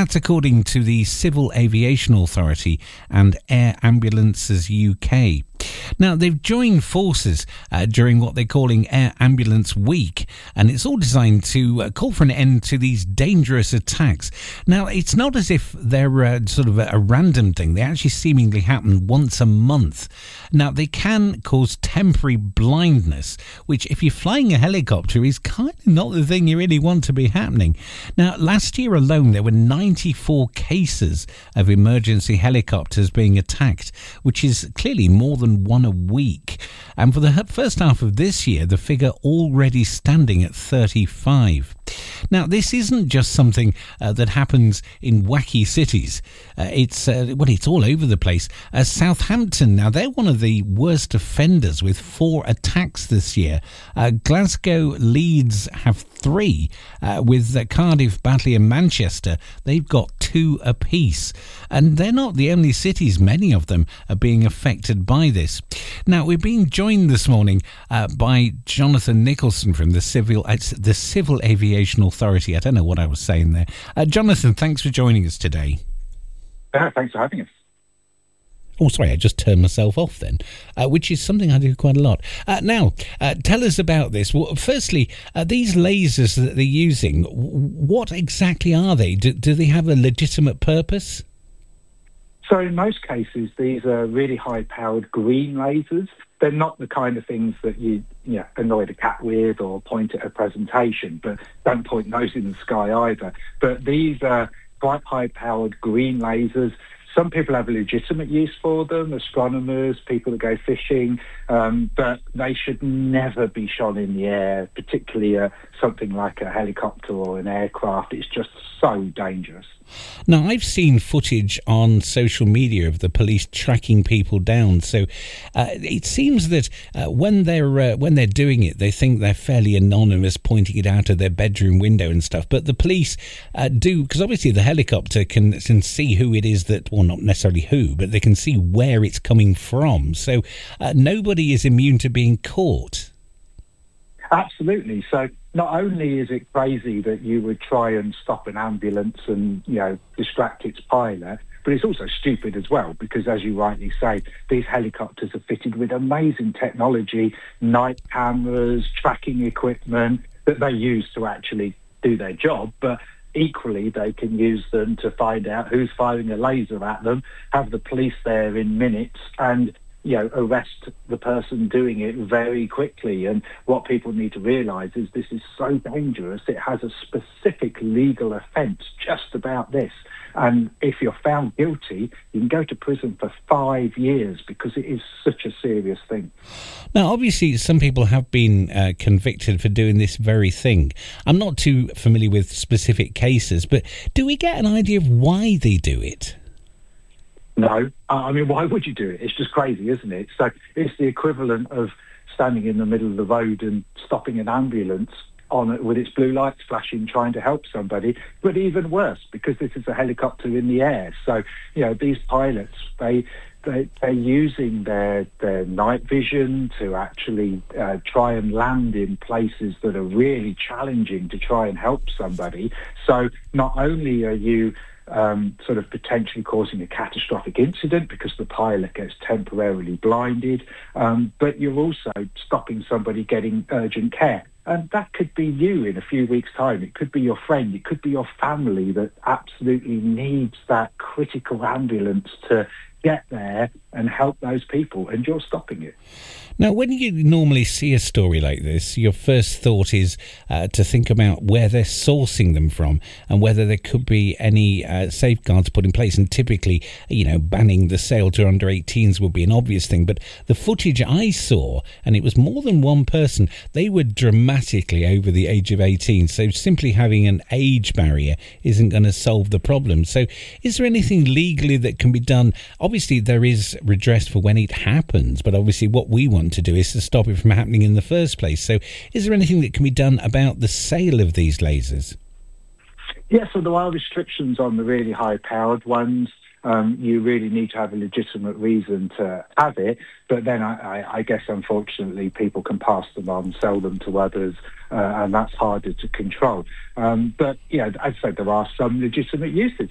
That's according to the Civil Aviation Authority and Air Ambulances UK. Now, they've joined forces during what they're calling Air Ambulance Week, and it's all designed to call for an end to these dangerous attacks. Now, it's not as if they're sort of a random thing. They actually seemingly happen once a month. Now, they can cause temporary blindness, which, if you're flying a helicopter, is kind of not the thing you really want to be happening. Now, last year alone, there were 94 cases of emergency helicopters being attacked, which is clearly more than one a week. And for the first half of this year, the figure already standing at 35. Now, this isn't just something that happens in wacky cities. It's all over the place. Southampton, now they're one of the worst offenders with 4 attacks this year. Glasgow, Leeds have 3. With Cardiff, Batley and Manchester, they've got 2 apiece. And they're not the only cities. Many of them are being affected by this. Now, we're being joined this morning by Jonathan Nicholson from the Civil Aviation Authority. I don't know what I was saying there. Jonathan, thanks for joining us today. Thanks for having us. Oh, sorry, I just turned myself off then, which is something I do quite a lot. Now, tell us about this. Well, firstly, these lasers that they're using, what exactly are they? Do they have a legitimate purpose? So in most cases, these are really high-powered green lasers. They're not the kind of things that you annoy the cat with or point at a presentation, but don't point those in the sky either. But these are quite high-powered green lasers. Some people have a legitimate use for them, astronomers, people that go fishing, but they should never be shone in the air, particularly something like a helicopter or an aircraft. It's just so dangerous. Now, I've seen footage on social media of the police tracking people down. So it seems that when they're doing it, they think they're fairly anonymous, pointing it out of their bedroom window and stuff. But the police do, because obviously the helicopter can see who it is that, well, not necessarily who, but they can see where it's coming from. So nobody is immune to being caught. Absolutely. So not only is it crazy that you would try and stop an ambulance and, distract its pilot, but it's also stupid as well, because as you rightly say, these helicopters are fitted with amazing technology, night cameras, tracking equipment that they use to actually do their job. But equally, they can use them to find out who's firing a laser at them, have the police there in minutes and arrest the person doing it very quickly. And what people need to realise is this is so dangerous. It has a specific legal offence just about this. And if you're found guilty, you can go to prison for 5 years because it is such a serious thing. Now, obviously, some people have been convicted for doing this very thing. I'm not too familiar with specific cases, but do we get an idea of why they do it? No. Why would you do it? It's just crazy, isn't it? So it's the equivalent of standing in the middle of the road and stopping an ambulance on it with its blue lights flashing, trying to help somebody. But even worse, because this is a helicopter in the air. So, these pilots, they're using their night vision to actually try and land in places that are really challenging to try and help somebody. So not only are you sort of potentially causing a catastrophic incident because the pilot gets temporarily blinded, but you're also stopping somebody getting urgent care. And that could be you in a few weeks' time. It could be your friend. It could be your family that absolutely needs that critical ambulance to get there and help those people, and you're stopping it. Now, when you normally see a story like this, your first thought is to think about where they're sourcing them from and whether there could be any safeguards put in place. And typically, banning the sale to under 18s would be an obvious thing. But the footage I saw, and it was more than one person, they were dramatically over the age of 18. So simply having an age barrier isn't going to solve the problem. So is there anything legally that can be done? Obviously, there is redress for when it happens, but obviously what we want to do is to stop it from happening in the first place. So is there anything that can be done about the sale of these lasers? Yes, so there are restrictions on the really high-powered ones. You really need to have a legitimate reason to have it, but then I guess, unfortunately, people can pass them on, sell them to others, and that's harder to control. But, as I said, there are some legitimate uses.